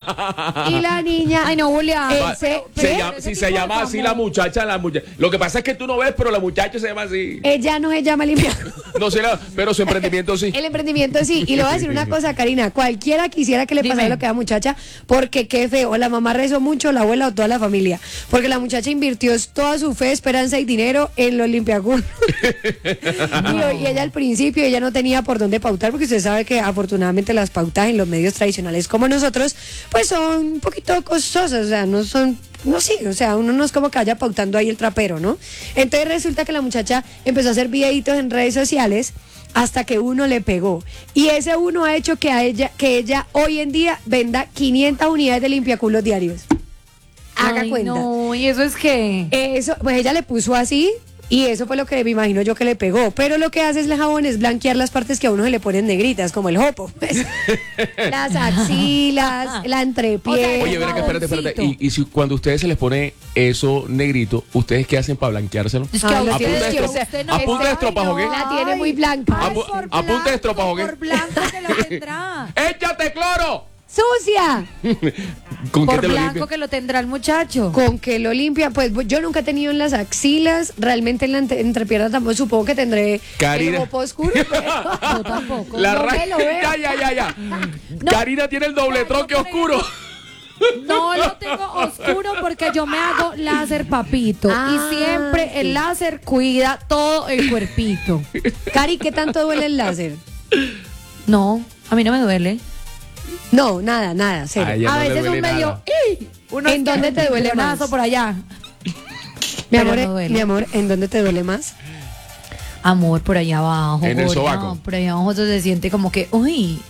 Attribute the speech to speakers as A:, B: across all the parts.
A: Y la niña.
B: Ay, no, Julián.
A: Se
C: se llama así la muchacha. Lo que pasa es que tú no ves, pero la muchacha se llama así.
A: Ella no se llama limpia.
C: No sé, pero su emprendimiento sí.
A: El emprendimiento sí. Y le voy a decir una cosa, Karina. Cualquiera quisiera que le pasara lo que a la muchacha, porque qué feo. La mamá rezó mucho, la abuela o toda la familia. Porque la muchacha invirtió toda su fe, esperanza y dinero en los limpiaculos. Y ella al principio, ella no tenía por dónde pautar, porque usted sabe que afortunadamente las pautas en los medios tradicionales como nosotros, pues son un poquito costosas, o sea, no son. No, sí, o sea, uno no es como que vaya pautando ahí el trapero, ¿no? Entonces resulta que la muchacha empezó a hacer videitos en redes sociales hasta que uno le pegó. Y ese uno ha hecho que ella hoy en día venda 500 unidades de limpiaculos diarios. Haga cuenta.
B: No, ¿y eso es qué?
A: Eso, pues ella le puso así. Y eso fue lo que me imagino yo que le pegó. Pero lo que hace es el jabón es blanquear las partes que a uno se le ponen negritas, como el jopo. Pues. Las axilas, la entrepié.
C: Oye, verá que espérate. Y si cuando a ustedes se les pone eso negrito, ¿ustedes qué hacen para blanqueárselo?
B: Es que
C: a punta de estropajo, ¿qué?
A: La tiene muy blanca.
C: A punta de estropajo, ¿qué?
B: Por blanco que lo tendrá.
C: ¡Échate cloro!
A: ¡Sucia!
C: ¿Con qué
B: Por
C: te lo
B: blanco
C: limpias?
B: que lo tendrá el muchacho.
A: Con que lo limpia, pues yo nunca he tenido en las axilas, realmente en la entrepierna tampoco, supongo que tendré
C: Karina.
A: el jopo oscuro, pero
B: Yo tampoco.
C: La
A: no me lo veo.
C: Ya. Karina tiene el doble troque oscuro.
B: No lo tengo oscuro porque yo me hago láser, papito. Y siempre el láser cuida todo el cuerpito.
A: Cari, ¿qué tanto duele el láser?
B: No, a mí no me duele.
A: No, nada, cero.
C: A ella
B: A
C: no le
B: veces
C: duele
B: un medio.
C: nada.
A: ¿En dónde te duele más?
B: Por allá.
A: Mi
B: Pero
A: amor,
B: no duele.
A: mi amor, ¿en dónde te duele más?
B: Amor, por allá abajo.
C: En el
B: Julián,
C: sobaco.
B: por allá abajo se siente como que, uy.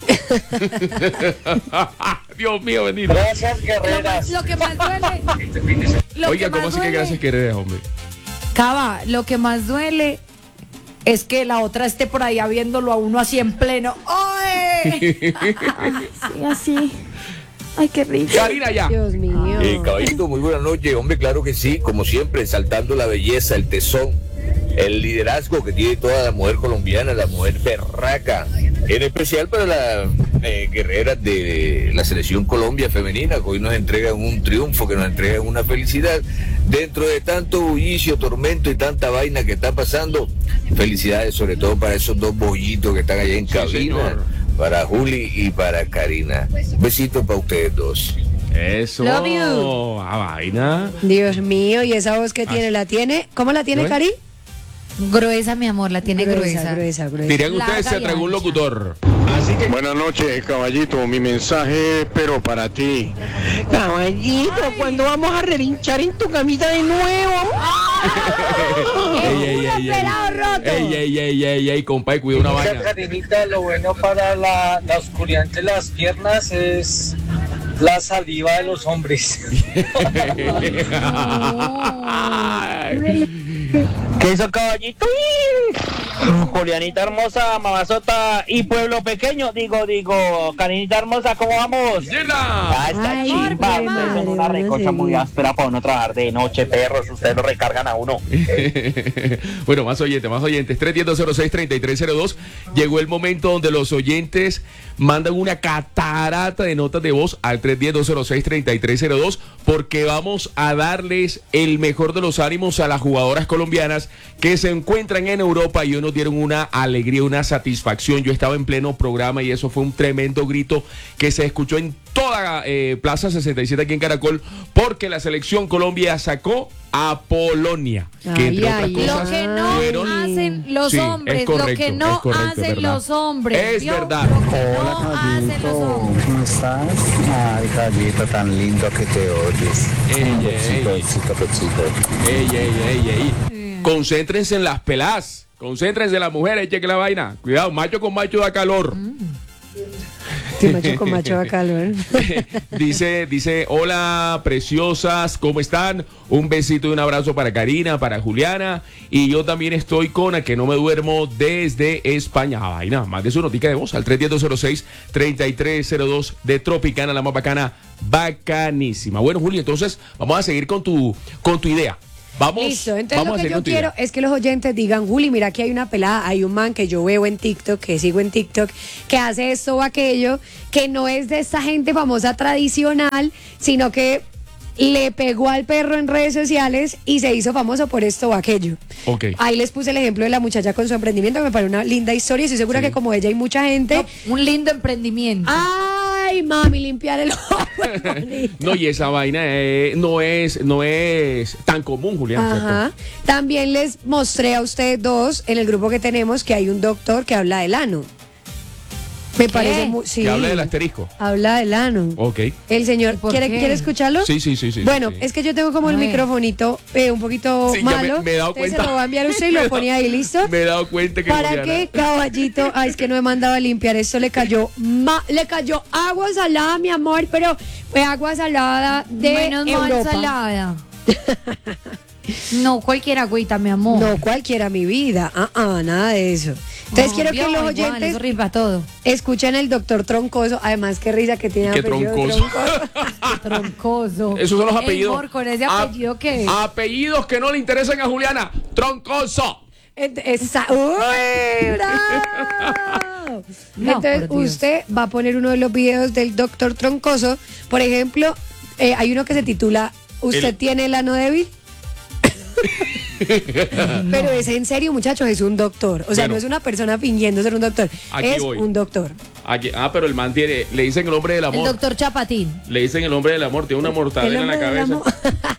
C: Dios mío, bendito.
D: Gracias, guerreras.
B: Lo que más duele.
C: Oiga, ¿cómo así que gracias querés, hombre?
B: Cava, lo que más duele es que la otra esté por allá viéndolo a uno así en pleno. ¡Ay! Sí, así. Ay, qué rico.
C: Karina, ya.
A: Dios mío.
D: Caballito, muy buena noche. Hombre, claro que sí, como siempre, exaltando la belleza, el tesón, el liderazgo que tiene toda la mujer colombiana, la mujer berraca, en especial para las guerreras de la selección Colombia femenina, que hoy nos entregan un triunfo, que nos entregan una felicidad. Dentro de tanto bullicio, tormento y tanta vaina que está pasando, felicidades sobre todo para esos dos bollitos que están allá en cabina,
C: señor.
D: para Juli y para Karina. Besitos para ustedes dos.
C: Eso.
B: Love you.
C: Vaina.
A: Dios mío, ¿y esa voz que tiene? ¿La tiene? ¿Cómo la tiene,
C: ¿No es?
A: Cari?
B: Gruesa, mi amor, la tiene gruesa.
A: Gruesa.
C: Dirían ustedes,
B: Larga
C: se
B: y
C: tragó un
B: ancha.
C: locutor.
E: Buenas noches, caballito. Mi mensaje, pero para ti.
F: Caballito, ¿cuándo vamos a relinchar en tu camita de nuevo?
C: Ey, compadre, cuida una vaina.
G: Karinita, lo bueno para la oscuridad entre las piernas es la saliva de los hombres.
D: ¿Qué hizo caballito? Julianita hermosa, mamazota y pueblo pequeño. Digo, Karinita hermosa, ¿cómo vamos?
C: ¡Llena!
D: Esta
A: Ay,
D: chimba,
A: qué
D: ustedes son una
A: madre,
D: recocha
A: sí.
D: muy áspera para uno trabajar de noche, perros. Ustedes lo recargan a uno.
C: Bueno, más oyentes. 310-06-3302. Llegó el momento donde los oyentes mandan una catarata de notas de voz al 310-206-3302 porque vamos a darles el mejor de los ánimos a las jugadoras colombianas que se encuentran en Europa y hoy nos dieron una alegría, una satisfacción. Yo estaba en pleno programa y eso fue un tremendo grito que se escuchó en toda Plaza 67 aquí en Caracol porque la selección Colombia sacó a Polonia, que entre otras
A: Ay,
C: cosas
B: Lo que no
C: fueron...
B: hacen los
C: Sí,
B: hombres,
C: es correcto,
B: lo que no
C: es correcto, es
B: hacen
C: verdad.
B: los hombres.
C: Es
B: ¿vio?
C: verdad.
B: Lo que no hacen los hombres.
E: ¿Cómo estás? Ay, caballito, tan lindo que te oyes.
C: Ey. Concéntrense en las pelas. Concéntrense en las mujeres, cheque la vaina. Cuidado, macho con macho da calor.
A: Sí, macho con macho da calor.
C: Dice, hola preciosas, ¿cómo están? Un besito y un abrazo para Karina, para Juliana. Y yo también estoy con a que no me duermo desde España. Vaina, más de su notica de voz al 310-206-3302 de Tropicana, la más bacana, bacanísima. Bueno, Juli, entonces vamos a seguir con tu idea. Vamos.
A: Listo, entonces
C: vamos
A: lo
C: a
A: que
C: hacer
A: yo
C: con tu
A: quiero
C: idea.
A: es que los oyentes digan, Juli, mira que hay una pelada, hay un man que yo veo en TikTok, que sigo en TikTok, que hace esto o aquello, que no es de esta gente famosa tradicional, sino que le pegó al perro en redes sociales y se hizo famoso por esto o aquello.
C: Ok.
A: Ahí les puse el ejemplo de la muchacha con su emprendimiento, que me parece una linda historia, estoy segura
C: Sí.
A: que como ella hay mucha gente.
B: No, un lindo emprendimiento.
A: Ay, mami, limpiar el ojo.
C: No, y esa vaina no es tan común, Julián.
A: Ajá. También les mostré a ustedes dos en el grupo que tenemos que hay un doctor que habla del ano. Me parece muy. Sí.
C: Que habla del asterisco.
A: Habla del ano.
C: Ok.
A: El señor.
B: ¿Por
A: ¿Quiere,
B: qué?
A: ¿Quiere escucharlo?
C: Sí.
A: Bueno,
C: sí.
A: es que yo tengo como el
B: A ver.
A: microfonito un poquito
C: Sí, ya
A: malo.
C: me he dado
A: Entonces
C: cuenta.
A: se lo va a enviar usted y lo pone ahí, ¿listo?
C: Me he dado cuenta que
A: ¿Para
C: Juliana-
A: qué, caballito? Ay, es que no me mandaba a limpiar. Esto le cayó agua salada, mi amor, pero fue agua salada de
B: Menos mal
A: Europa.
B: salada. No, cualquier agüita, mi amor.
A: No cualquiera, mi vida. Nada de eso. Entonces quiero que
B: Obvio,
A: los
B: igual,
A: oyentes
B: eso rifa todo.
A: escuchen el doctor Troncoso. Además, qué risa que tiene
C: Qué
A: apellido
C: troncoso.
B: Troncoso.
C: Esos son los apellidos.
B: Amor, con ese apellido que
C: Apellidos que no le interesan a Juliana. Troncoso.
A: ¡Uy, bravo!
B: No,
A: Entonces,
B: por Dios.
A: usted va a poner uno de los videos del doctor Troncoso. Por ejemplo, hay uno que se titula ¿Usted tiene el ano débil? Pero es en serio, muchachos, es un doctor. O sea,
C: Bueno.
A: no es una persona fingiendo ser un doctor.
C: Aquí
A: es
C: voy.
A: un doctor.
C: Pero el man tiene, le dicen el hombre del
B: el
C: amor.
B: doctor Chapatín.
C: Le dicen el hombre del amor, tiene una mortadela en la
A: El hombre del
C: cabeza.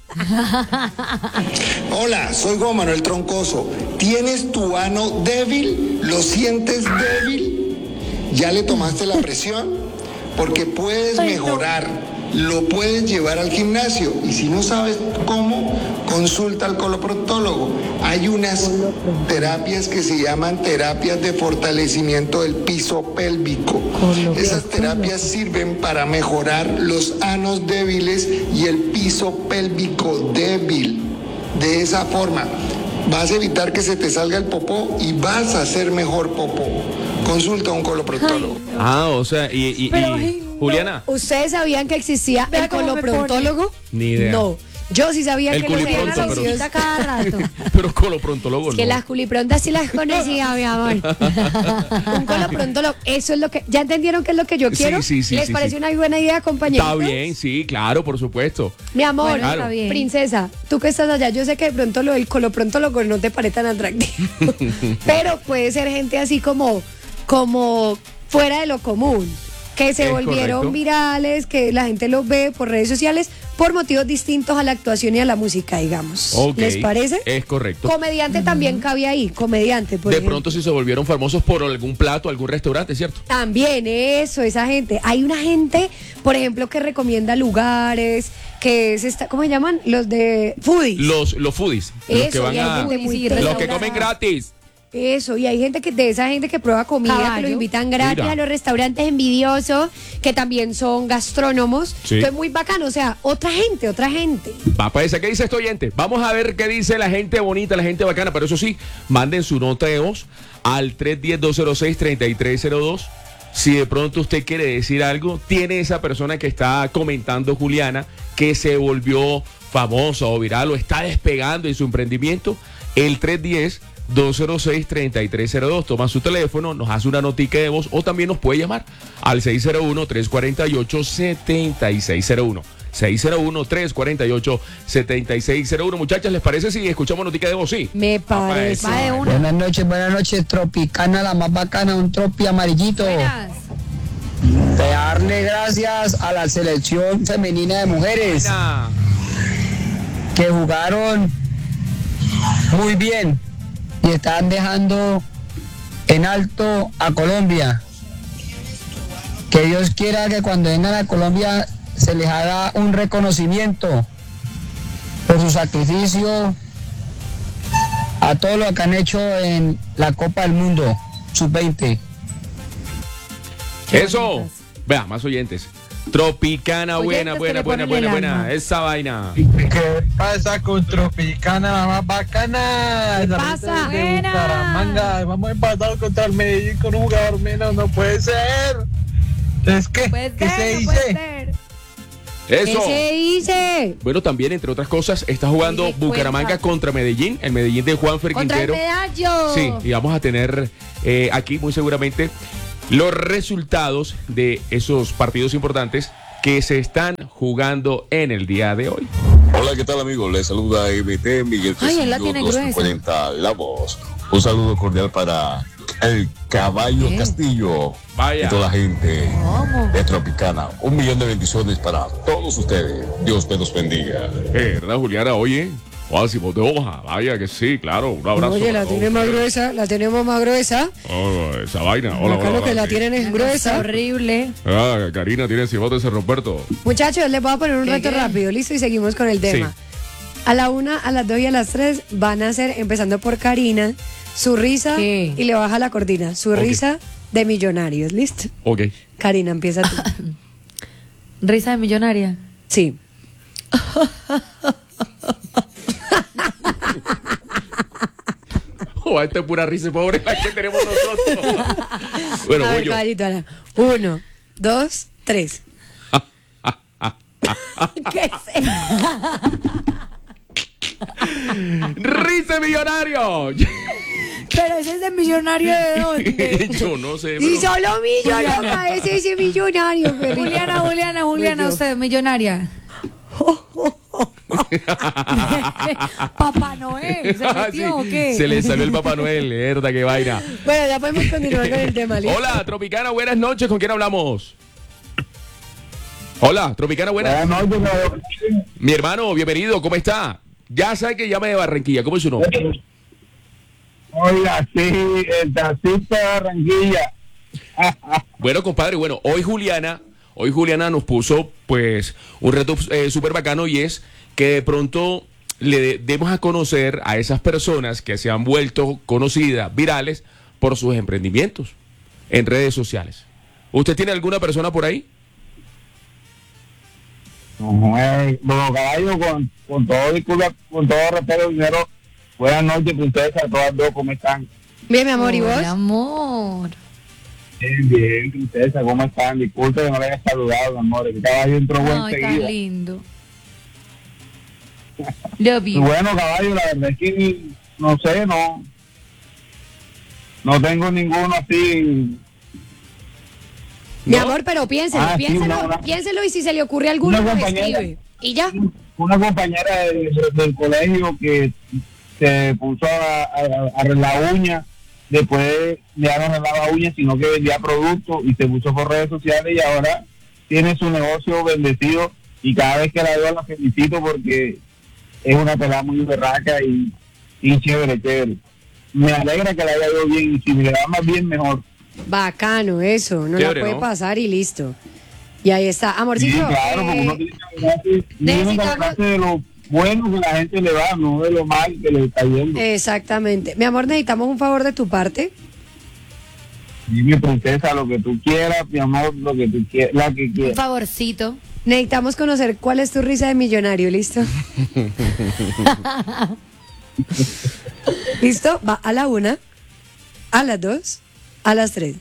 H: Hola, soy Juan Manuel Troncoso. ¿Tienes tu ano débil? ¿Lo sientes débil? ¿Ya le tomaste la presión? Porque puedes mejorar, lo puedes llevar al gimnasio y si no sabes cómo, consulta al coloproctólogo. Hay unas terapias que se llaman terapias de fortalecimiento del piso pélvico. Esas terapias sirven para mejorar los anos débiles y el piso pélvico débil. De esa forma, vas a evitar que se te salga el popó y vas a hacer mejor popó. Consulta a un coloproctólogo.
C: O sea, y Juliana,
A: ¿Ustedes sabían que existía
B: Vea
A: el
B: cómo me
A: coloprontólogo?
C: Ni idea.
A: No. Yo sí sabía
C: El
A: que los
C: culipronto, pero-
A: ejercicios...
B: cada rato.
C: pero coloprontólogo
A: Que
C: no.
A: las culiprontas sí las conocía, mi amor. Un coloprontólogo, eso es lo que... ¿Ya entendieron qué es lo que yo
C: Sí,
A: quiero?
C: sí, sí,
A: ¿Les
C: sí,
A: parece
C: sí.
A: una buena idea, compañeritos?
C: Está bien, sí, claro, por supuesto.
A: Mi amor,
B: Bueno,
C: Claro.
B: está bien.
A: princesa, tú que estás allá, yo sé que de pronto lo del coloprontólogo no te parece tan atractivo. Pero puede ser gente así como fuera de lo común. Que se
C: Es
A: volvieron
C: correcto.
A: virales, que la gente los ve por redes sociales por motivos distintos a la actuación y a la música, digamos.
C: Ok,
A: ¿Les parece?
C: Es correcto.
A: Comediante también cabe ahí, comediante, por
C: De
A: ejemplo.
C: pronto si se volvieron famosos por algún plato, algún restaurante, ¿cierto?
A: También eso, esa gente. Hay una gente, por ejemplo, que recomienda lugares, que es esta, ¿cómo se llaman? Los de foodies.
C: Los foodies, los
A: Eso,
C: que van
A: y hay
C: a...
A: gente muy
B: Sí,
C: Los que
A: restaurada.
C: comen gratis.
A: Eso, y hay gente de esa gente que prueba comida, que
B: Caballo.
A: los invitan gratis
C: Mira.
A: a los restaurantes envidiosos, que también son gastrónomos.
C: Sí.
A: Entonces, muy bacano, o sea, otra gente.
C: Va para esa. ¿Qué dice este oyente? Vamos a ver qué dice la gente bonita, la gente bacana. Pero eso sí, manden su nota de voz al 310-206-3302. Si de pronto usted quiere decir algo, tiene esa persona que está comentando, Juliana, que se volvió famosa o viral o está despegando en su emprendimiento, el 310-206-3302. Toma su teléfono, nos hace una notica de voz o también nos puede llamar al 601-348-7601. 601-348-7601. Muchachas, ¿les parece si escuchamos notica de voz? Sí.
A: Me parece.
B: Va de una.
F: Buenas noches, Tropicana, la más bacana, un tropi amarillito.
B: Buenas.
F: De darle gracias a la selección femenina de mujeres que jugaron muy bien y están dejando en alto a Colombia. Que Dios quiera que cuando vengan a Colombia se les haga un reconocimiento por su sacrificio a todo lo que han hecho en la Copa del Mundo Sub-20.
C: Eso.
B: bonitas.
C: Vea, más oyentes. Tropicana, buena,
B: Oyentes que
C: buena,
B: le
C: buena,
B: ponen
C: buena,
B: el
C: buena.
B: alma.
C: Esa vaina.
I: ¿Qué pasa con Tropicana, la más bacana?
B: ¿Qué
I: La
B: pasa?
I: gente de
B: Buena.
I: Bucaramanga. Vamos a empatar contra el Medellín con un jugador menos, no puede ser. Es que,
B: Puede
I: ¿qué
B: ser,
I: se
B: no puede
I: dice?
B: ser.
C: Eso.
A: ¿Qué se dice?
C: Bueno, también, entre otras cosas, está jugando
B: Dice,
C: Bucaramanga
B: cuenta.
C: contra Medellín, el Medellín de Juanfer
B: Contra el
C: Quintero.
B: medallo.
C: Sí, y vamos a tener aquí muy seguramente los resultados de esos partidos importantes que se están jugando en el día de hoy.
J: Hola, ¿qué tal, amigos? Les saluda MT Miguel
B: Ay, él la
J: Castillo,
B: tiene
J: 240 La Voz. Un saludo cordial para el Caballo Castillo
C: Vaya.
J: y toda la gente
B: ¿Cómo?
J: de Tropicana. 1.000.000 de bendiciones para todos ustedes. Dios me los bendiga.
C: ¿Verdad, Juliana? Oye, Juancito de hoja. Vaya que sí, claro. Un abrazo.
A: Oye, la
C: para
A: tiene
C: todos
A: más
C: ustedes.
A: gruesa, la tenemos más gruesa.
C: Oh, esa vaina. Hola,
A: Acá
C: hola,
A: lo que
C: hola,
A: la
C: sí.
A: tienen es gruesa.
B: Horrible.
C: Ah, Karina tiene cibote ese Roberto.
A: Muchachos, les voy a poner un
B: ¿Qué,
A: reto
B: qué?
A: rápido, listo, y seguimos con el tema. A la 1, a las 2 y a las 3 van a ser, empezando por Karina, su risa
B: ¿Qué?
A: y le baja la cortina, su
C: Ok.
A: risa de millonarios, ¿listo?
C: Ok.
A: Karina, empieza tú.
B: Risa de millonaria.
A: Sí.
C: Oh, esta es pura risa pobre la que tenemos nosotros. Bueno,
A: A
C: voy
A: ver,
C: yo.
A: caballito, ahora. 1, 2, 3.
B: ¿Qué es eso?
C: ¡Risa millonario!
B: Pero ese es de millonario de dónde.
C: Yo no sé.
A: Y
C: pero-
A: solo millonario, loca, ese es millonario, perrito.
B: Juliana, usted, millonaria. Papá Noel, ¿se
C: Ah,
B: metió
C: sí,
B: o qué?
C: se le salió el Papá Noel, verdad, qué vaina.
A: Bueno, ya podemos continuar con el tema, ¿listo?
C: Hola, Tropicana, buenas noches. ¿Con quién hablamos? Hola, Tropicana, buenas. Mi hermano, bienvenido, ¿cómo está? Ya sabe que llama de Barranquilla, ¿cómo es su nombre?
I: Oiga, sí, el taxista de Barranquilla.
C: Bueno, compadre, bueno, hoy Juliana nos puso pues un reto súper bacano y es que de pronto le demos a conocer a esas personas que se han vuelto conocidas, virales, por sus emprendimientos en redes sociales. ¿Usted tiene alguna persona por ahí?
I: Bueno, caballo, con todo disculpa, con todo respeto, dinero. Buenas noches, princesa, todas dos, ¿cómo están?
A: Bien, mi amor, ¿y vos?
B: Hola, amor.
I: Bien, princesa, ¿cómo están? Disculpe que no le haya saludado, mi amor, el caballo entró buen
B: Ay, tan
I: seguido.
B: lindo. Love
I: Y
B: you.
I: bueno, caballo, la verdad es que no sé, no tengo ninguno así.
A: Mi
C: ¿No?
A: amor, pero piénselo,
I: Ah, sí,
A: piénselo,
I: no.
A: piénselo y si se le ocurre alguno,
I: Una
A: me
I: compañera.
A: escribe. Y ya.
I: Una compañera del colegio que se puso a arreglar uñas, después ya no arreglaba uñas, sino que vendía productos y se puso por redes sociales y ahora tiene su negocio bendecido y cada vez que la veo la felicito porque es una pelada muy berraca y chévere. Me alegra que la haya ido bien y si me le va más bien, mejor.
A: Bacano, eso. No
C: Chévere,
A: la puede
C: ¿no?
A: pasar y listo. Y ahí está.
I: Sí,
A: Amorcito,
I: claro, porque uno tiene que
A: necesitamos-
I: hablarse de lo bueno que la gente le va, no de lo mal que le está yendo.
A: exactamente. Mi amor, necesitamos un favor de tu parte.
I: Dime, princesa, lo que tú quieras, mi amor, lo que tú quieras, la que
B: Un
I: quieras.
B: favorcito.
A: Necesitamos conocer cuál es tu risa de millonario, ¿listo? ¿Listo? Va a la 1, a las 2, a las 3.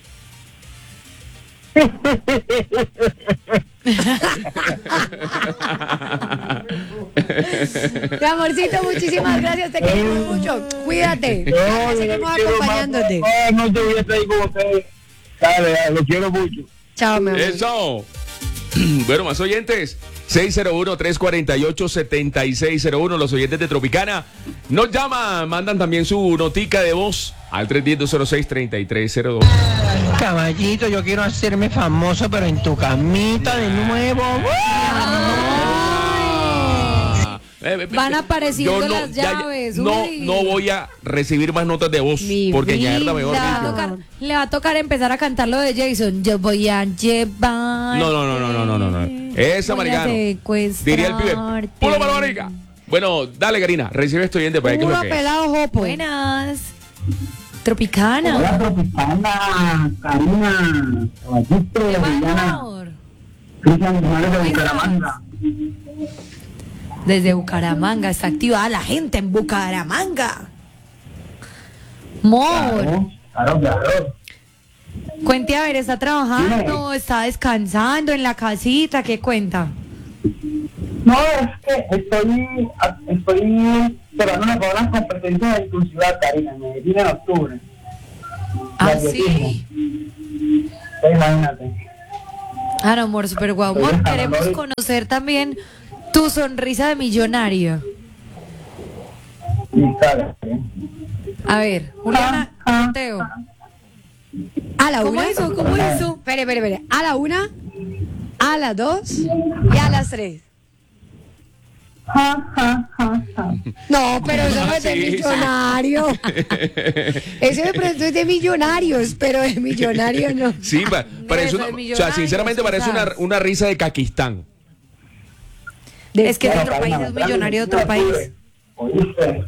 A: Mi amorcito, muchísimas gracias, te queremos mucho. Cuídate. Seguimos acompañándote.
I: Toda la noche voy a estar ahí con ustedes. Dale, lo quiero mucho.
A: Chao, mi amor.
C: Eso. Bueno, más oyentes. 601-348-7601. Los oyentes de Tropicana nos llaman, mandan también su notica de voz al 310-206-3302.
K: Caballito, yo quiero hacerme famoso, pero en tu camita de nuevo.
B: Van apareciendo
C: Yo
B: las llaves.
C: no
B: uy.
C: voy a recibir más notas de voz
A: Mi
C: porque ya
A: vida.
C: mejor
B: Le va a
C: dicho.
B: tocar- le va a tocar empezar a cantar lo de Jason. Yo voy a llevar.
C: No. Esa maricano. Diría el pibe. ¡Puro marica! Bueno, dale, Karina, recibe esto oyente para que es
A: Puro
C: lo que es.
A: pelado jopo.
B: Buenas. Tropicana.
I: Hola, Tropicana, Karina, Caballito,
B: ¿Qué va,
I: Liliana,
B: amor?
I: Cristian González de Bucaramanga.
B: Desde Bucaramanga está activada la gente en Bucaramanga. Mor,
I: Claro.
B: cuente a ver, ¿está trabajando? ¿Está descansando en la casita? ¿Qué cuenta?
I: No, es que estoy esperando para unas competencias en tu ciudad, Karina, en Medellín en octubre.
B: ¿Ah, sí?
I: Imagínate.
B: Ah, no, amor, súper guau. Amor, queremos conocer también tu sonrisa de millonario. A ver, Juliana, Teo.
A: A la
B: ¿Cómo
A: una.
B: hizo? ¿Cómo hizo?
A: Espere. A la una, a las 2 y a las 3. No, pero eso no es de
C: Sí,
A: millonario. Ese de pronto es de millonarios, pero de millonario no.
C: Sí, parece
B: Eso,
C: una,
B: de
C: o sea, sinceramente
B: millonarios,
C: parece
B: quizás.
C: una risa de Caquistán.
B: Es que de otro país, es millonario de otro país.
I: ¿Oíste?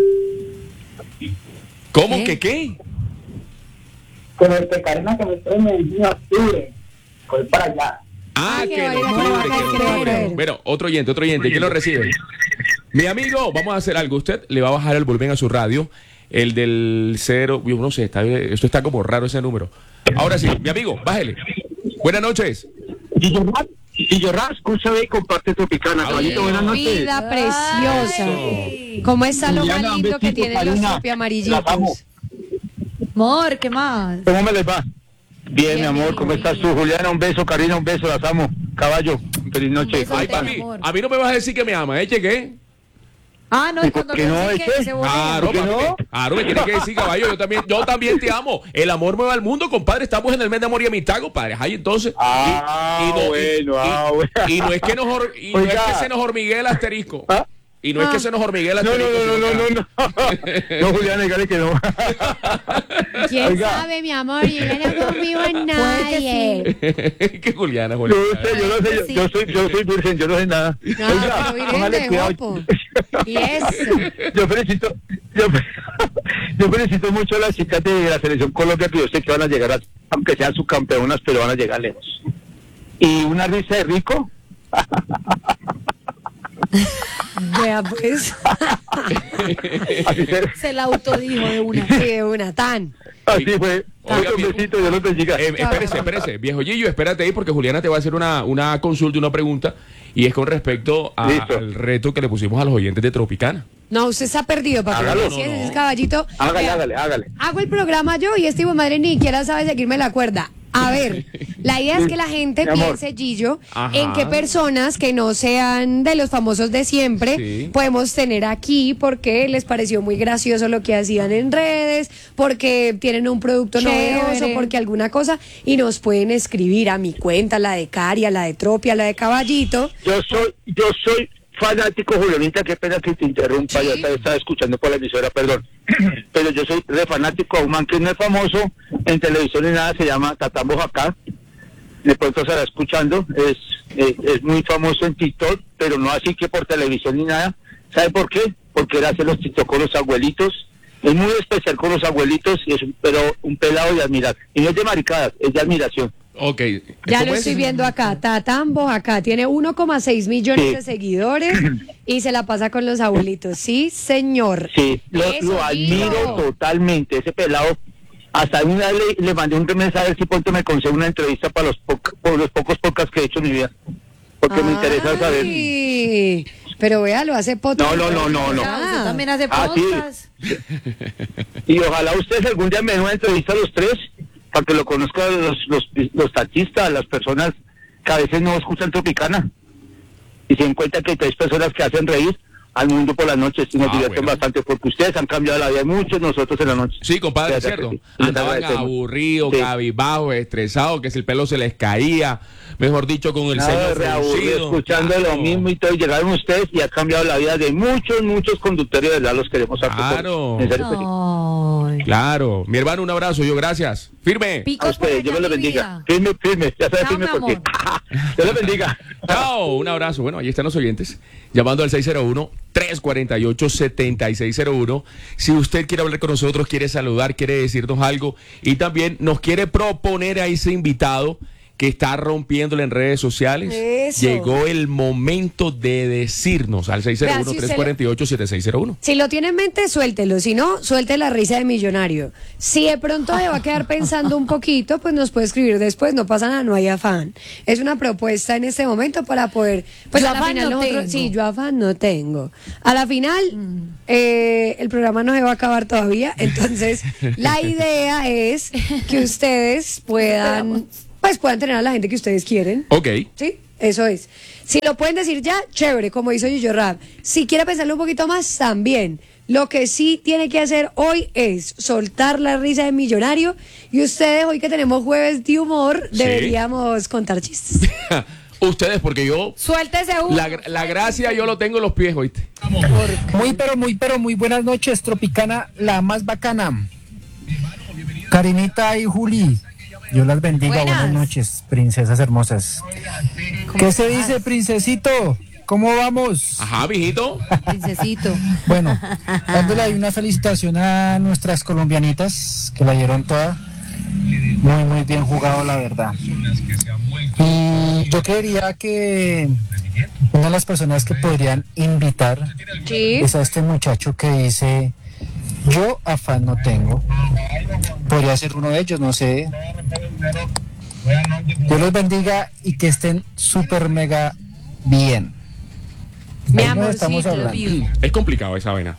C: ¿Cómo
B: ¿Qué?
C: que qué?
I: Con este Karina que me estoy en Medellín en octubre. Voy para allá.
C: Ah,
A: qué
C: que no
A: barbaridad,
C: octubre,
A: no
C: que
A: puedo
C: no octubre.
A: creer.
C: Bueno, otro oyente, ¿quién lo recibe? Mi amigo, vamos a hacer algo. Usted le va a bajar el volumen a su radio, el del 0, yo no sé, esto está como raro ese número. Ahora sí, mi amigo, bájele. Buenas noches.
J: Y llorar, escúchame y comparte Tropicana. Caballito, buenas noches.
A: Vida preciosa.
B: Ay.
A: ¿Cómo está lo más
J: Juliana, un
A: lindo que
J: besito,
A: tienen los
J: Karina.
A: tropi
J: Las amo.
A: amarillitos?
B: Amor, ¿qué más?
J: ¿Cómo me les va? Bien, mi amor,
B: bien,
J: ¿cómo
B: bien.
J: estás tú? Juliana, un beso, Karina, un beso, las amo. Caballo, feliz noche.
B: beso.
C: Ay,
B: Soltero,
C: papi,
B: amor.
C: a mí no me vas a decir que me ama, ¿eh? ¿Qué?
B: Ah, no, y
J: ¿Y por
B: cuando
J: qué no,
B: no
J: Eche?
B: se volea.
C: Claro,
J: ¿Por qué
C: papi,
J: no?
C: claro, me tienes que decir, caballo, yo también te amo. El amor mueve al mundo, compadre. Estamos en el mes de amor y amistad, compadre. Ay, entonces.
J: Bueno.
C: Y no es que no es que
J: Oiga.
C: se nos hormiguee el asterisco.
J: ¿Ah?
C: Y no es que se nos hormiguee el
J: No,
C: asterisco.
J: no. No, Juliana, dígale que no.
A: ¿Quién
J: Oiga.
A: sabe, mi amor? Yo no confío en nadie.
C: que Juliana.
J: Yo no sé, yo soy virgen, yo no sé nada.
A: No, pero virgen
J: póngale
A: de
J: cuidado.
A: jopo. Y eso.
J: Yo felicito mucho a las chicas de la selección Colombia, que yo sé que van a llegar, aunque sean subcampeonas, pero van a llegar lejos. Y una risa de rico.
A: Vea, pues.
J: Así
B: Se la autodijo de una.
A: Sí, de una tan.
J: fue.
C: Oiga,
J: Un besito, Dios los bendiga.
C: Espérese, viejo Gillo, espérate ahí porque Juliana te va a hacer una consulta, una pregunta, y es con respecto
J: Listo.
C: al reto que le pusimos a los oyentes de Tropicana.
A: No, usted está perdido, papi.
J: Hágalo.
A: Así es, ese caballito.
J: Hágale.
A: Vea, hago el programa yo y este hijo de madre ni siquiera sabe seguirme la cuerda. A ver, la idea es que la gente
J: Mi amor.
A: piense, Gillo,
C: Ajá.
A: en qué personas que no sean de los famosos de siempre
C: Sí.
A: podemos tener aquí porque les pareció muy gracioso lo que hacían en redes, porque tienen un producto
B: Chévere.
A: novedoso, porque alguna cosa, y nos pueden escribir a mi cuenta, la de Cari, a la de Tropi, a la de Caballito.
J: Yo soy fanático, Julianita, qué pena que te interrumpa,
A: Sí.
J: yo estaba escuchando por la emisora, perdón. Pero yo soy re fanático a un man que no es famoso en televisión ni nada, se llama Tatán Bojacá. De pronto se la escuchando, es muy famoso en TikTok, pero no así que por televisión ni nada. ¿Sabe por qué? Porque él hace los TikTok con los abuelitos. Es muy especial con los abuelitos, y es un pelado de admirar. Y no es de maricadas, es de admiración.
C: Ok.
A: Ya
C: ¿Cómo
A: lo
C: es?
A: estoy viendo acá. Tatambo acá tiene 1,6 millones
J: Sí.
A: de seguidores y se la pasa con los abuelitos. Sí, señor.
J: Sí, lo
A: Eso,
J: admiro
A: Gillo.
J: totalmente, ese pelado. Hasta una vez le mandé un mensaje si pronto me consigue una entrevista para por los pocos podcasts que he hecho en mi vida. Porque me interesa saber.
A: Ay, pero véalo, hace podcast.
J: No.
B: Ah, usted también hace
J: Ah, sí.
B: podcast.
J: Y ojalá ustedes algún día me den una entrevista a los tres, para que lo conozcan los taxistas, las personas que a veces no escuchan Tropicana. Y se den cuenta que hay tres personas que hacen reír al mundo por las noches y nos divierten
C: bueno.
J: bastante, porque ustedes han cambiado la vida de muchos, nosotros en la noche.
C: Sí, compadre, es
J: De verdad
C: cierto.
J: que sí. Les
C: Andaban
J: agradecemos.
C: aburridos,
J: Sí.
C: cabizbajos, estresados, que si el pelo se les caía, mejor dicho, con el
J: No,
C: ceño
J: reaburrido,
C: fruncido.
J: escuchando
C: Claro.
J: lo mismo y todo, y llegaron ustedes y ha cambiado la vida de muchos conductores, de verdad los queremos harto.
C: Claro.
J: En serio que sí.
B: Ay.
C: Claro. Mi hermano, un abrazo, yo gracias. Firme.
J: A
B: Picos por
J: ustedes, Dios me
B: allá,
J: lo
B: mi
J: bendiga.
B: vida.
J: Firme, ya sabes,
B: Chao,
J: firme
B: mi
J: porque.
B: amor.
J: Dios los bendiga.
C: Chao, un abrazo. Bueno, ahí están los oyentes llamando al 601-348-7601. Si usted quiere hablar con nosotros, quiere saludar, quiere decirnos algo y también nos quiere proponer a ese invitado que está rompiéndole en redes sociales.
A: Eso.
C: Llegó el momento de decirnos al 601-348-7601.
A: Si lo tiene en mente, suéltelo. Si no, suelte la risa de millonario. Si de pronto se va a quedar pensando un poquito, pues nos puede escribir después. No pasa nada, no hay afán. Es una propuesta en este momento para poder... Pues
B: Yo
A: a la
B: afán
A: final
B: no
A: nosotros...
B: tengo.
A: Sí, yo afán no tengo. A la final, el programa no se va a acabar todavía. Entonces, la idea es que ustedes puedan tener a la gente que ustedes quieren.
C: Ok.
A: Sí, eso es. Si lo pueden decir ya, chévere, como hizo Yuyo Rap. Si quiere pensarlo un poquito más, también. Lo que sí tiene que hacer hoy es soltar la risa de millonario. Y ustedes, hoy que tenemos jueves de humor,
C: Sí.
A: deberíamos contar chistes.
C: Ustedes, porque yo...
B: Suéltese uno.
C: La gracia yo lo tengo en los pies, ¿oíste?
L: Muy buenas noches, Tropicana, la más bacana. Karinita y Juli, Dios las bendiga. Buenas noches, princesas hermosas. ¿Qué se dice, princesito? ¿Cómo vamos?
C: Ajá, mijito.
B: Princesito.
L: Bueno, dándole ahí una felicitación a nuestras colombianitas, que la dieron toda. Muy bien jugado, la verdad. Y yo creería que una de las personas que podrían invitar es a este muchacho que dice: yo afán no tengo. Podría ser uno de ellos, no sé. Dios los bendiga y que estén súper mega bien.
A: Mi
L: Ahí nos
A: amorcito,
L: estamos hablando.
C: Es complicado esa vaina.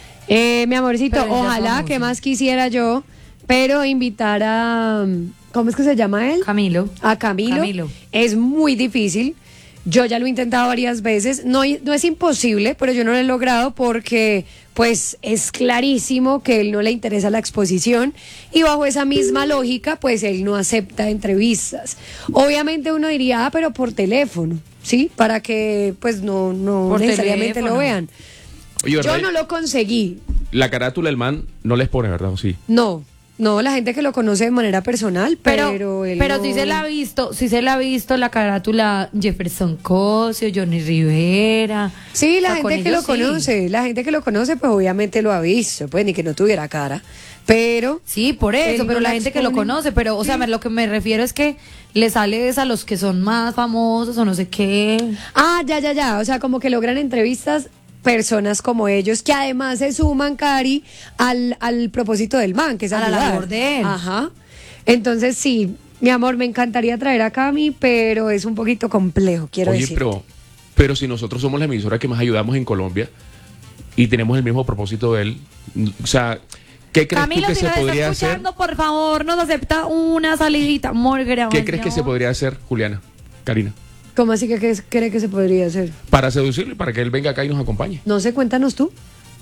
A: Mi amorcito,
B: Pero ya
A: ojalá,
B: famoso.
A: que más quisiera yo, pero invitar a... ¿Cómo es que se llama él?
B: Camilo.
A: A Camilo. Es muy difícil. Yo ya lo he intentado varias veces. No es imposible, pero yo no lo he logrado porque pues es clarísimo que él no le interesa la exposición y bajo esa misma lógica pues él no acepta entrevistas. Obviamente uno diría, pero por teléfono, ¿sí? Para que pues no
B: Por
A: necesariamente
B: teléfono.
A: lo vean.
C: Oye, ¿verdad?
A: Yo no lo conseguí.
C: La carátula del man no les pone, ¿verdad? ¿O sí?
A: No, la gente que lo conoce de manera personal, pero él no...
B: sí se la ha visto la carátula Jefferson Cosio, Johnny Rivera.
A: Sí, la
B: O sea, con
A: gente que
B: ellos
A: lo
B: sí.
A: conoce, pues obviamente lo ha visto, pues ni que no tuviera cara, pero...
B: Sí, por eso,
A: él
B: pero
A: no
B: la
A: la
B: gente que lo
A: expone.
B: conoce, pero, o sea, lo que me refiero es que le sale es a los que son más famosos o no sé qué.
A: Ah, ya, o sea, como que logran entrevistas personas como ellos, que además se suman, Cari, al propósito del man, que es
B: A la
A: ayudar.
B: labor de él.
A: Ajá. Entonces, sí, mi amor, me encantaría traer a Cami, pero es un poquito complejo, quiero
C: Oye,
A: decir.
C: pero si nosotros somos la emisora que más ayudamos en Colombia y tenemos el mismo propósito de él, o sea, ¿qué crees
B: Camilo,
C: tú que
B: si
C: se
B: nos está
C: podría hacer?
B: escuchando, por favor, nos acepta una salidita.
C: ¿Qué crees que se podría hacer, Juliana, Karina?
A: ¿Cómo así que cree que se podría hacer?
C: Para seducirlo y para que él venga acá y nos acompañe.
A: No sé, cuéntanos tú.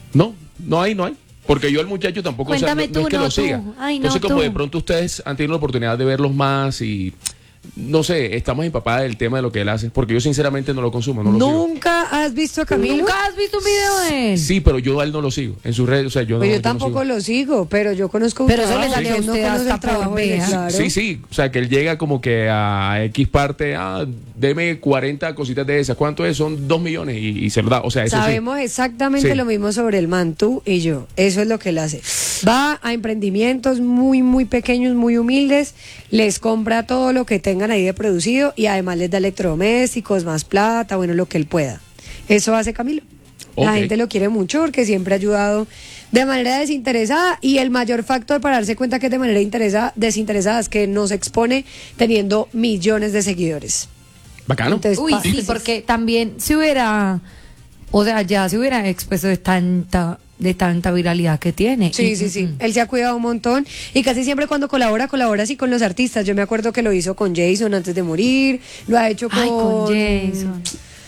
C: No hay. Porque yo al muchacho tampoco, o sea,
B: Cuéntame
C: no
B: tú,
C: es que
B: no
C: lo
B: tú.
C: siga.
B: Ay, no,
C: Entonces, como
B: tú.
C: de pronto ustedes han tenido la oportunidad de verlos más y, no sé, estamos empapadas del tema de lo que él hace. Porque yo sinceramente no lo consumo, no lo sigo.
A: ¿Nunca has visto a Camilo?
B: ¿Nunca has visto un video de él?
C: Sí, pero yo a él no lo sigo. En sus redes, o sea, yo
A: Pues
C: no
A: yo tampoco
C: no
A: lo sigo, pero yo conozco un
B: Pero eso
A: trabajo,
B: le salió a
A: que uno
B: usted
A: conoce
B: hasta
A: el trabajo
B: por
A: de él,
B: ver.
A: claro.
C: Sí, o sea, que él llega como que a X parte, deme 40 cositas de esas. ¿Cuánto es? Son 2 millones y se lo da. O sea, eso
A: Sabemos exactamente
C: Sí.
A: lo mismo sobre el man, tú y yo. Eso es lo que él hace. Va a emprendimientos muy pequeños, muy humildes, les compra todo lo que tengan ahí de producido y además les da electrodomésticos, más plata, bueno, lo que él pueda. Eso hace Camilo. La
C: Ok.
A: gente lo quiere mucho porque siempre ha ayudado de manera desinteresada y el mayor factor para darse cuenta que es de manera desinteresada es que nos expone teniendo millones de seguidores.
C: Bacano.
A: Entonces,
B: Uy, sí, porque también se hubiera, o sea, ya se hubiera expuesto de tanta viralidad que tiene.
A: Sí. Él se ha cuidado un montón y casi siempre cuando colabora así con los artistas. Yo me acuerdo que lo hizo con Jason antes de morir, lo ha hecho con...
B: Ay, con Jason.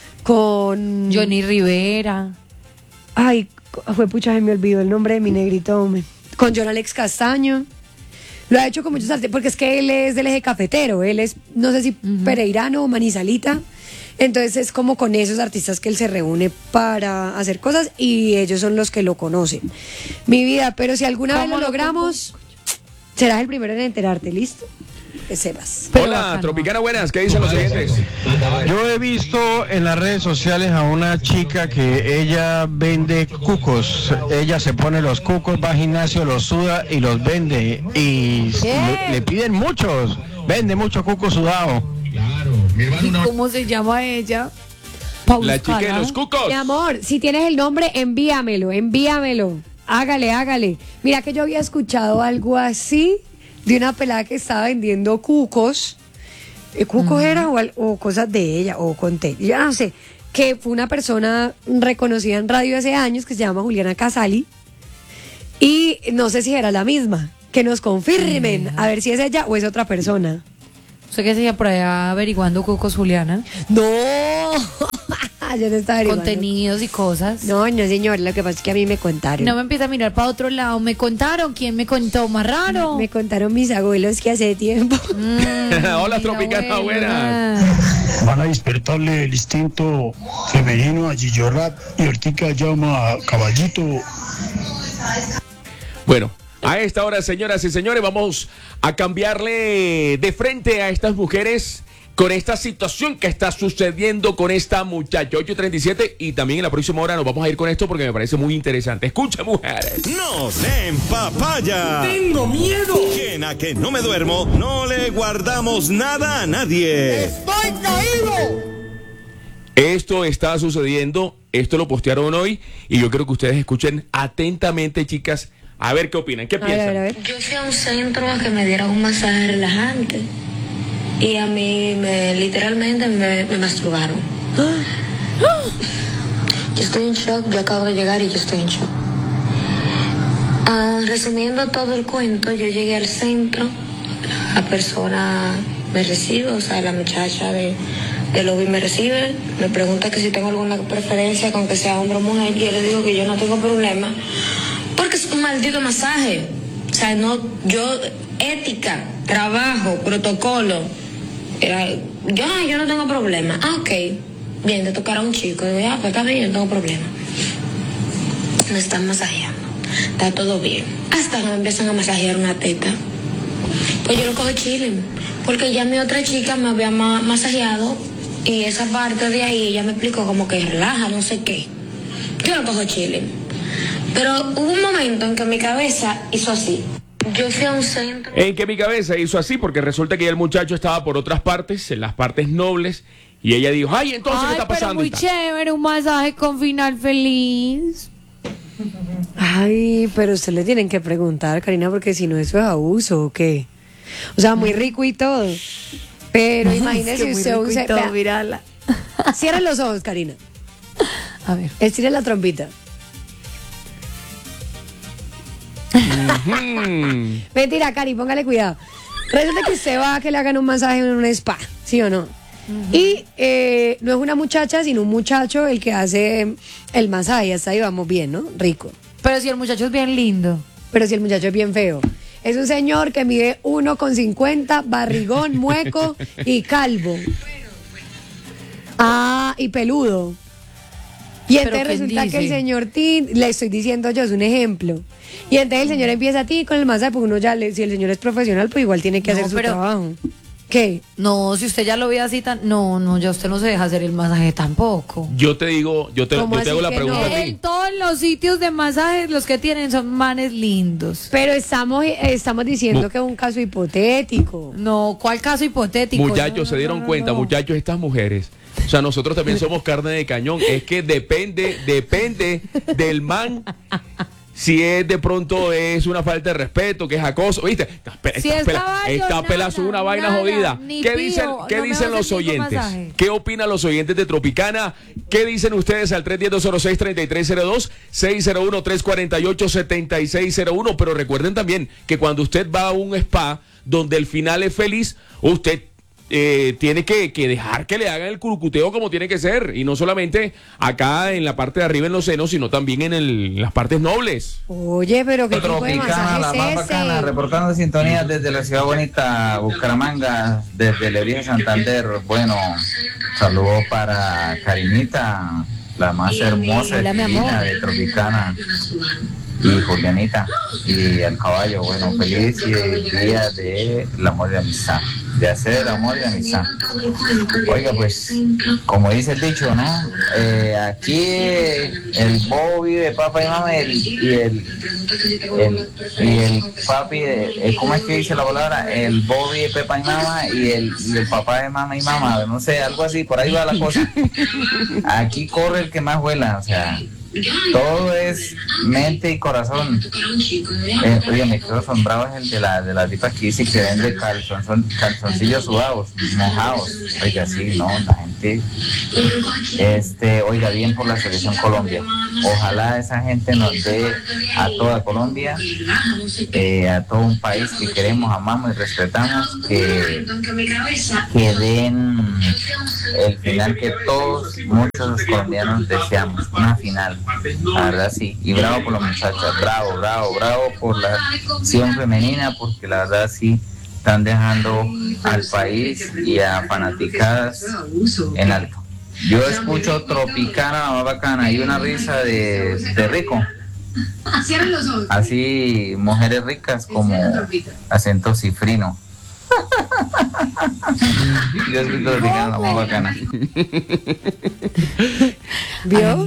A: Con...
B: Johnny Rivera.
A: Ay, fue pucha, se me olvidó el nombre de mi negrito, hombre. Con John Alex Castaño. Lo ha hecho con muchos artistas, porque es que él es del eje cafetero, él es, no sé si pereirano o manizalita. Entonces es como con esos artistas que él se reúne para hacer cosas y ellos son los que lo conocen. Mi vida, pero si alguna vez lo logramos, serás el primero en enterarte, ¿listo? que sepas.
C: Hola, Tropicana, buenas, ¿qué dicen los oyentes?
K: Yo he visto en las redes sociales a una chica que ella vende cucos. Ella se pone los cucos, va al gimnasio, los suda y los vende. Y le piden muchos. Vende mucho cuco sudado.
B: ¿Y cómo se llama ella?
C: La chica de los cucos.
A: Mi amor, si tienes el nombre, envíamelo. Hágale. Mira que yo había escuchado algo así de una pelada que estaba vendiendo cucos. ¿Cucos era o cosas de ella? O conté. Yo no sé. Que fue una persona reconocida en radio hace años que se llama Juliana Casali. Y no sé si era la misma. Que nos confirmen a ver si es ella o es otra persona.
B: ¿Usted qué sigue por allá averiguando cucos, Juliana?
A: No, yo no estaba averiguando
B: contenidos y cosas.
A: No, señor, lo que pasa es que a mí me contaron.
B: No me empieza a mirar para otro lado. Me contaron. ¿Quién me contó? Más raro.
A: Me contaron mis abuelos que hace tiempo.
C: Hola, Tropicana, buena.
M: Van a despertarle el instinto femenino a Gillo Rap y Ortica llama a Caballito.
C: Bueno, a esta hora, señoras y señores, vamos a cambiarle de frente a estas mujeres con esta situación que está sucediendo con esta muchacha. 8:37, y también en la próxima hora nos vamos a ir con esto porque me parece muy interesante. Escucha, mujeres.
N: ¡Nos den papaya! ¡Tengo miedo! ¿Quién a que no me duermo? No le guardamos nada a nadie.
O: ¡Estoy caído!
C: Esto está sucediendo, esto lo postearon hoy y yo quiero que ustedes escuchen atentamente, chicas. A ver qué opinan, qué piensan.
P: A ver. Yo fui a un centro a que me dieran un masaje relajante y a mí literalmente me masturbaron. Yo estoy en shock, yo acabo de llegar y yo estoy en shock. Resumiendo todo el cuento, yo llegué al centro, la persona me recibe, o sea, la muchacha de lobby me recibe, me pregunta que si tengo alguna preferencia con que sea hombre o mujer, y yo le digo que yo no tengo problema. Porque es un maldito masaje. O sea, ética, trabajo, protocolo. Yo no tengo problema. Ok, bien, te tocará un chico. Digo, pues está bien, yo no tengo problema. Me están masajeando. Está todo bien. Hasta que me empiezan a masajear una teta. Pues yo lo cojo chilling. Porque ya mi otra chica me había masajeado y esa parte de ahí ella me explicó como que relaja, no sé qué. Yo lo cojo chilling. Pero hubo un momento en que mi cabeza hizo así. Yo fui a un centro.
C: En que mi cabeza hizo así, porque resulta que ya el muchacho estaba por otras partes, en las partes nobles, y ella dijo, ay, entonces, ¿qué está pasando?
B: Pero muy chévere, un masaje con final feliz.
A: Ay, pero usted le tienen que preguntar, Karina, porque si no eso es abuso o qué. O sea, muy rico y todo. Pero imagínese usted
B: mírala.
A: Cierra los ojos, Karina.
B: A ver.
A: Estire la trompita. Mentira, Cari, póngale cuidado. Resulta que usted va a que le hagan un masaje en un spa, ¿sí o no? Y no es una muchacha, sino un muchacho el que hace el masaje. Hasta ahí vamos bien, ¿no? Rico.
B: Pero si el muchacho es bien lindo.
A: Pero si el muchacho es bien feo. Es un señor que mide 1,50, barrigón, mueco y calvo. Y peludo. Y entonces resulta que el señor le estoy diciendo yo, es un ejemplo. Y entonces el señor empieza a ti con el masaje, porque uno ya, si el señor es profesional, pues igual tiene que hacer su trabajo. ¿Qué?
B: No, si usted ya lo ve así No, ya usted no se deja hacer el masaje tampoco.
C: Yo te digo, yo te hago la pregunta a ti.
B: En todos los sitios de masajes los que tienen son manes lindos.
A: Pero estamos diciendo que es un caso hipotético.
B: No, ¿cuál caso hipotético?
C: Muchachos, se dieron cuenta, muchachos, estas mujeres. O sea, nosotros también somos carne de cañón. Es que depende del man. Si es de pronto es una falta de respeto, que es acoso, ¿viste? Esta pelazo es una vaina jodida. ¿Qué dicen los oyentes? ¿Qué opinan los oyentes de Tropicana? ¿Qué dicen ustedes al 310-206-3302, 601-348-7601? Pero recuerden también que cuando usted va a un spa donde el final es feliz, usted tiene que dejar que le hagan el curucuteo como tiene que ser, y no solamente acá en la parte de arriba en los senos, sino también en las partes nobles.
A: Oye, pero qué tipo de masaje
Q: la más bacana, reportando sintonía desde la ciudad bonita Bucaramanga, desde la orilla Santander. Bueno, saludos para Karinita, la más hermosa y divina de Tropicana. y Julianita y al caballo. Bueno, feliz día del amor y amistad, de hacer el amor y amistad. Oiga, pues, como dice el dicho, ¿no? Aquí el bobo vive de papá y mamá y el papi, ¿cómo es que dice la palabra? El bobo vive de papá y mamá y el papá de mamá y mamá, no sé, algo así, por ahí va la cosa. Aquí corre el que más vuela, o sea, todo es mente y corazón. Oye, me quedo asombrado es el de la tipa que dice que vende calzoncillos sudados, mojados. Oiga, sí, no, la gente, oiga, bien por la selección Colombia. Ojalá esa gente nos dé a toda Colombia, a todo un país que queremos, amamos y respetamos, que den el final que todos, muchos colombianos deseamos, una final. La verdad sí, y bravo por las muchachas, bravo por la acción femenina, porque la verdad sí están dejando al país y a fanaticadas en alto. Yo escucho Tropicana, la más bacana, y una risa de rico. Así, mujeres ricas como acento cifrino. Yo escucho Tropicana, la más bacana.
A: ¿Vio?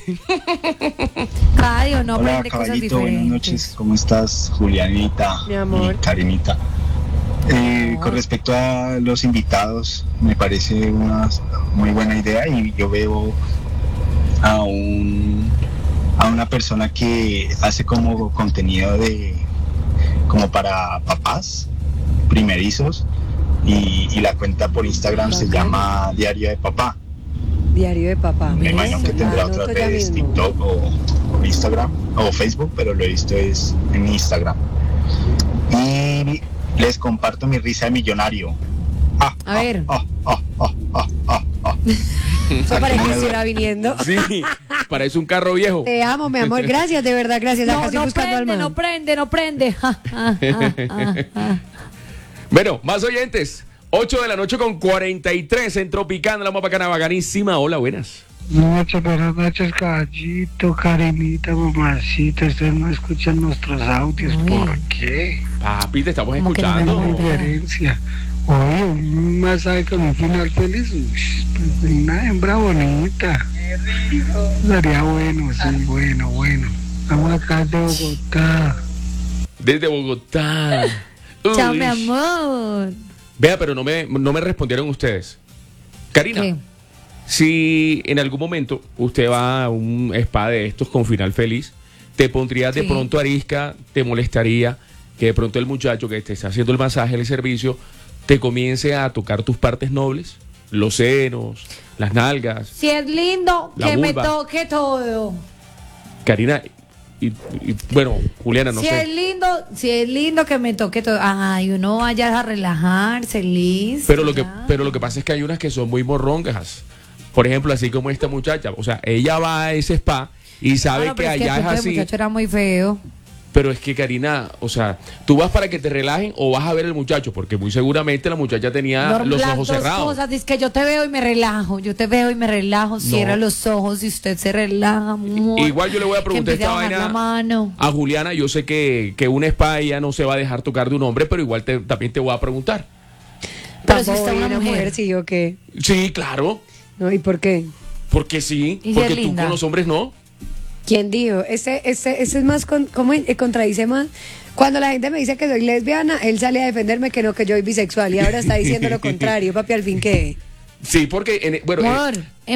B: Cada día uno
O: Hola,
B: aprende cosas
O: caballito,
B: diferentes.
O: buenas noches. ¿Cómo estás, Julianita?
A: Mi amor.
O: Y Karinita. Con respecto a los invitados, me parece una muy buena idea y yo veo a una persona que hace como contenido como para papás primerizos y la cuenta por Instagram se llama Diario de Papá.
A: Diario de papá.
O: Me imagino que tendrá otras redes, TikTok o Instagram o Facebook, pero lo he visto es en Instagram. Y les comparto mi risa de millonario.
A: A ver. Eso parece que estuviera viniendo.
C: Sí, parece un carro viejo.
A: Te amo, mi amor. Gracias, de verdad, gracias. Acá estoy buscando al man.
B: No prende.
C: Bueno, más oyentes. 8 de la noche con 43 en Tropicana, la más bacana, bacanísima. Hola, buenas.
R: Buenas noches, caballito, Karinita, mamacita. Ustedes no escuchan nuestros audios. ¿Por qué?
C: Papi, te estamos escuchando.
R: ¿Qué diferencia? Oye, un masaje con un final feliz. Pues una hembra bonita. Sería bueno, sí, bueno. Estamos acá de Bogotá.
C: Desde Bogotá.
B: Chao,
C: Uy.
B: mi amor.
C: Vea, pero no me respondieron ustedes. Karina,
B: ¿qué?
C: Si en algún momento usted va a un spa de estos con final feliz, ¿te pondrías de pronto arisca? ¿Te molestaría que de pronto el muchacho que te está haciendo el masaje, el servicio, te comience a tocar tus partes nobles? Los senos, las nalgas.
B: Si es lindo,
C: La
B: que me
C: vulva.
B: toque todo.
C: Karina, y bueno, Juliana, no
B: si
C: sé.
B: es lindo que me toque todo. Ay, uno vaya a relajarse, listo.
C: Pero lo que pasa es que hay unas que son muy morrongas. Por ejemplo, así como esta muchacha. O sea, ella va a ese spa y sabe
B: Bueno,
C: que
B: pero
C: allá
B: el
C: es así.
B: muchacho era muy feo.
C: Pero es que, Karina, o sea, ¿tú vas para que te relajen o vas a ver al muchacho? Porque muy seguramente la muchacha tenía los
B: Las
C: ojos
B: dos
C: cerrados.
B: cosas, dice que yo te veo y me relajo, cierra los ojos y usted se relaja, amor.
C: Igual yo le voy a preguntar
B: Que empiece
C: esta
B: a bajar
C: vaina
B: la mano.
C: a Juliana. Yo sé que un spa ella no se va a dejar tocar de un hombre, pero igual también te voy a preguntar.
B: Pero si
A: Tampoco
B: está
A: una
B: una mujer.
A: sí o qué.
C: Sí, claro.
A: No, ¿y por qué?
C: Porque sí,
B: ¿Y si
C: porque
B: es
C: tú
B: linda?
C: con los hombres no.
A: ¿Quién dijo? Ese es más, ¿cómo contradice más? Cuando la gente me dice que soy lesbiana, él sale a defenderme que no, que yo soy bisexual y ahora está diciendo lo contrario, papi, al fin ¿qué?
C: Sí, porque
B: Amor,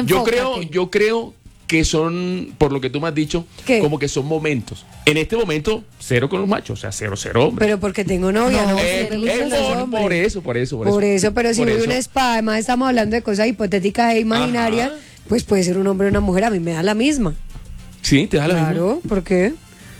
C: yo creo que son, por lo que tú me has dicho,
A: ¿Qué?
C: como que son momentos. En este momento, cero con los machos, o sea, cero hombres.
A: Pero porque tengo novia, no, me gustan los hombres.
C: Por eso.
A: Por eso, pero si
C: Por
A: voy a
C: eso.
A: un spa, además estamos hablando de cosas hipotéticas e imaginarias, pues puede ser un hombre o una mujer, a mí me da la misma.
C: Sí, te da la misma.
A: Claro, ¿por qué?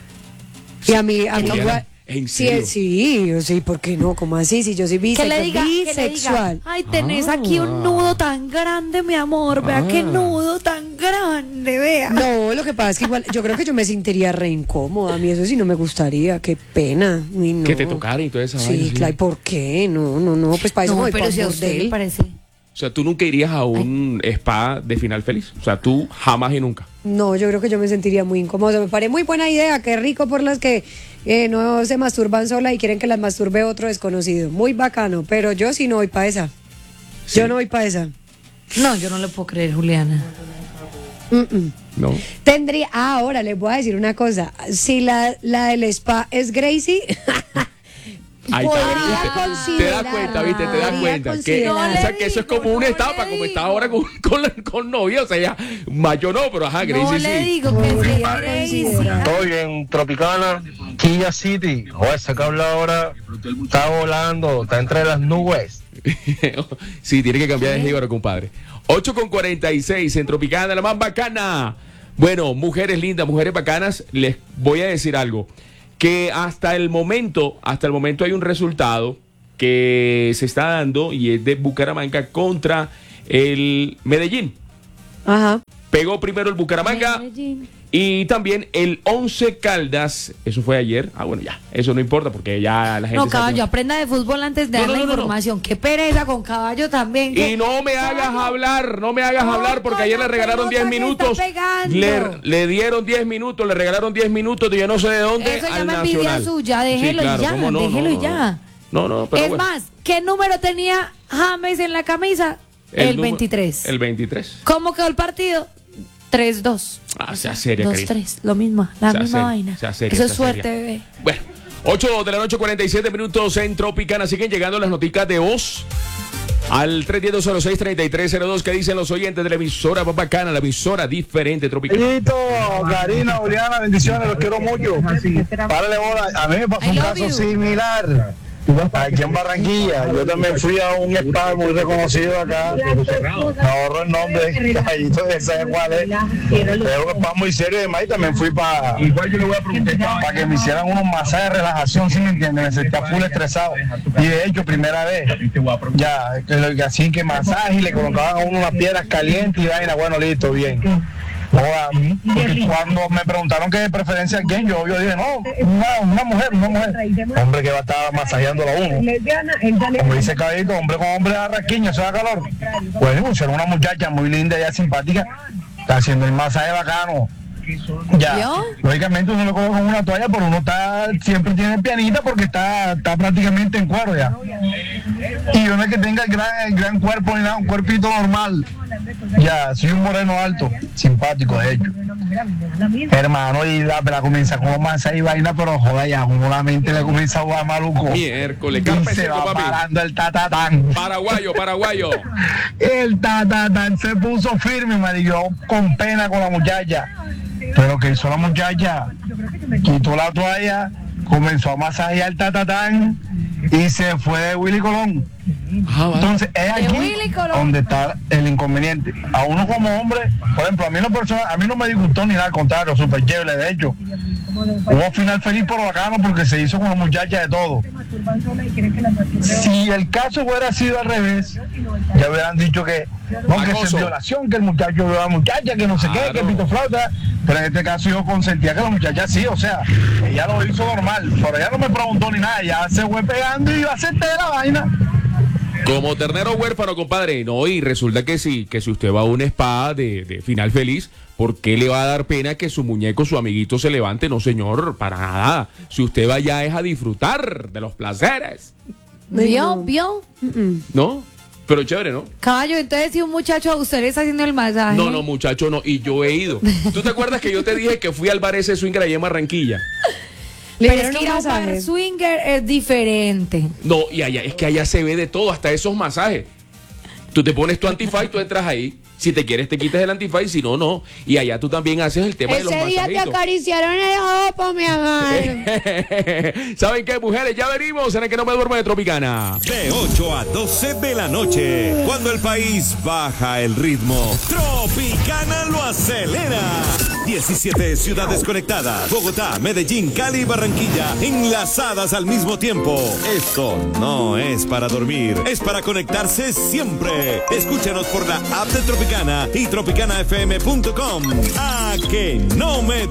A: Y a mí
C: Juliana,
A: igual.
C: ¿en serio?
A: Sí, ¿por qué no? ¿Cómo así? Si yo soy
B: Que le diga,
A: bisexual.
B: ay, tenés aquí un nudo tan grande, mi amor, vea qué nudo tan grande, vea.
A: No, lo que pasa es que igual, yo creo que yo me sentiría re incómoda, a mí eso sí no me gustaría, qué pena. Uy, no.
C: Que te tocaran y toda esa vaina.
A: Sí, claro, ¿y por qué? No, pues para eso
B: No,
A: voy
B: pero
A: para
B: si a
A: un
B: usted le
A: bordel.
B: parece.
C: O sea, tú nunca irías a un spa de final feliz. O sea, tú jamás y nunca.
A: No, yo creo que yo me sentiría muy incómodo. Me parece muy buena idea. Qué rico por las que no se masturban sola y quieren que las masturbe otro desconocido. Muy bacano. Pero yo sí no voy para esa. Sí. Yo no voy para esa.
B: No, yo no le puedo creer, Juliana.
C: No.
A: Tendría. Ahora les voy a decir una cosa. Si la del spa es Gracie.
C: Ahí
A: podría considerar.
C: Te das cuenta, ¿viste? Te das cuenta. Que, o sea, que eso es como una etapa, como está ahora con novia. O sea, ya mayo no, pero ajá, Gracie
B: no
C: sí.
B: le digo que sea Gracie.
S: Estoy en Tropicana, Kia City. Joder, ese cable ahora está volando, está entre las nubes.
C: Sí, tiene que cambiar de jíbaro, compadre. 8:46 en Tropicana, la más bacana. Bueno, mujeres lindas, mujeres bacanas, les voy a decir algo. Que hasta el momento hay un resultado que se está dando y es de Bucaramanga contra el Medellín.
A: Ajá.
C: Pegó primero el Bucaramanga y también el 11 Caldas. Eso fue ayer. Bueno, ya, eso no importa porque ya la gente...
B: No, Caballo, aprenda de fútbol antes de dar la información. Qué pereza con Caballo también.
C: Y no me hagas hablar, porque ayer le regalaron 10 minutos. Le dieron 10 minutos, le regalaron 10 minutos de yo no sé de dónde
B: eso
C: al
B: llama
C: Nacional.
B: envidia suya, déjelo
C: sí, claro,
B: y ya, déjelo y ya.
C: No, pero
B: es
C: bueno.
B: más, ¿qué número tenía James en la camisa? El 23.
C: El 23.
B: ¿Cómo quedó el partido? 3-2.
C: Ah, sea seria,
B: 2-3, lo mismo, la misma vaina.
C: Seria,
B: eso es suerte, bebé.
C: Bueno, 8 de la noche, 47 minutos en Tropicana. Siguen llegando las noticas de voz al 310-06-3302. ¿Qué dicen los oyentes de la emisora Bacana, la emisora diferente Tropicana?
S: Karina, Juliana, bendiciones, los quiero mucho. Párale bola. A mí me pasó un caso similar. Aquí en Barranquilla, yo también fui a un spa muy reconocido acá, me ahorro el nombre, ahí saben cuál es, es un spa muy serio y demás, y también fui para que me hicieran unos masajes de relajación, ¿sí me entienden? Me sentía full estresado, y de hecho, primera vez, ya, así que masaje, y le colocaban a uno unas piedras calientes y vaina, bueno, listo, bien. Porque cuando me preguntaron qué preferencia a quién, yo dije, no, una mujer. Hombre que va a estar masajeándola a uno. Como dice Caballito, hombre con hombre a rasquiña, eso da calor. Pues era una muchacha muy linda y simpática, está haciendo el masaje bacano. Ya, lógicamente uno lo coloca con una toalla, pero uno siempre tiene pianita porque está prácticamente en cuero ya. Y yo no es que tenga el gran cuerpo ni nada, un cuerpito normal. Ya, soy un moreno alto, simpático de hecho. Hermano, y la comienza con masa y vaina, pero joda ya, como la mente le comienza a jugar maluco.
C: Miércoles,
S: y se va parando el tatatán.
C: Paraguayo.
S: El tatatán se puso firme, me dio con pena con la muchacha. Pero que hizo la muchacha, quitó la toalla, comenzó a masajear el tatatán y se fue de Willy Colón. Entonces es aquí donde está el inconveniente. A uno como hombre, por ejemplo, a mí no me disgustó ni nada, al contrario, súper chévere. De hecho, hubo final feliz por bacano porque se hizo con la muchacha de todo. Si el caso hubiera sido al revés, ya hubieran dicho que es violación, que el muchacho vio a la muchacha, que no sé qué, que pito flauta. Pero en este caso yo consentía que la muchacha sí, o sea, ella lo hizo normal, pero ella no me preguntó ni nada, ya se fue pegando y iba a hacerte la vaina.
C: Como ternero huérfano, compadre. No, y resulta que sí, que si usted va a un spa de final feliz, ¿por qué le va a dar pena que su muñeco, su amiguito se levante? No, señor, para nada. Si usted va allá es a disfrutar de los placeres.
B: ¿Vio?
C: ¿No? Pero chévere, ¿no?
B: Caballo, entonces si un muchacho a usted le está haciendo el masaje.
C: No, muchacho, no. Y yo he ido. ¿Tú te acuerdas que yo te dije que fui al bar ese swinger allá en Barranquilla?
B: Pero es que ir a un bar swinger es diferente.
C: No, y allá, es que allá se ve de todo, hasta esos masajes. Tú te pones tu antifaz y tú entras ahí. Si te quieres te quitas el antifaz, si no, no. Y allá tú también haces el tema de los masajitos.
A: Ese día te acariciaron el ojo, mi amor.
C: ¿Saben qué, mujeres? Ya venimos en el que no me duermo de Tropicana.
N: De 8 a 12 de la noche, cuando el país baja el ritmo, Tropicana lo acelera. 17 ciudades conectadas: Bogotá, Medellín, Cali y Barranquilla, enlazadas al mismo tiempo. Esto no es para dormir, es para conectarse siempre. Escúchanos por la app de Tropicana y tropicanafm.com. A que no me